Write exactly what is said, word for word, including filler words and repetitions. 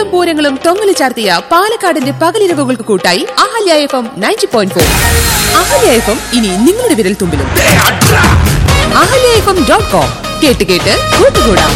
പൂരങ്ങളും പൂരങ്ങളും തൊങ്ങലി ചാർത്തിയ പാലക്കാടിന്റെ പകലിരവുകൾക്ക് കൂട്ടായി Ahalya F M ninety point four. Ahalya F M ഇനി നിങ്ങളുടെ വിരൽ തുമ്പിലും. Ahalya F M dot com കേട്ട് കേട്ട് കൂട്ടുകൂടാം.